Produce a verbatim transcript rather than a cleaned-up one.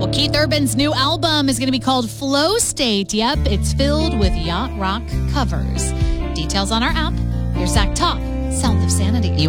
Well, Keith Urban's new album is going to be called Flow State. Yep, it's filled with yacht rock covers. Details on our app. Here's Zach Top, Sound of Sanity.